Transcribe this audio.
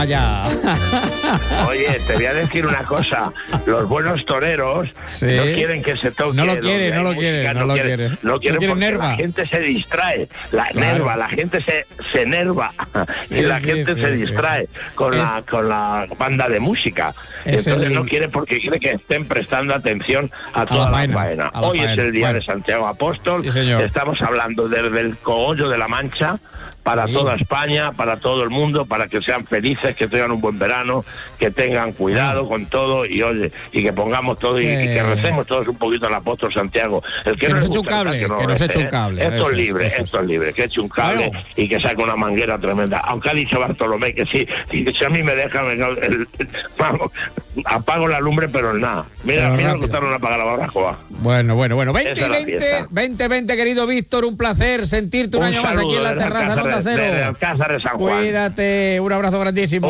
Toma ya. Oye, te voy a decir una cosa. Los buenos toreros no quieren que se toque. No lo quieren. No quieren porque nerva. la gente se distrae. La gente se enerva. Y la gente se distrae con la banda de música. Entonces no quiere porque quiere que estén prestando atención a toda la faena. Hoy es el día de Santiago Apóstol. Estamos hablando desde el cogollo de la Mancha para toda España, para todo el mundo, para que sean felices, que tengan un buen verano, que tengan cuidado con todo y oye, y que pongamos todo y que recemos todos un poquito al apóstol Santiago. El que nos eche un cable, que nos eche un cable. Esto es libre, que eche un cable y que saque una manguera tremenda. Aunque ha dicho Bartolomé que sí, y que si a mí me dejan, vamos, apago la lumbre, pero nada. Mira lo que tardan a apagar la barbacoa. Bueno. 20, querido Víctor, un placer sentirte un año más aquí en la terraza de Onda Cero. Desde Alcázar de San Juan. Cuídate, un abrazo grandísimo.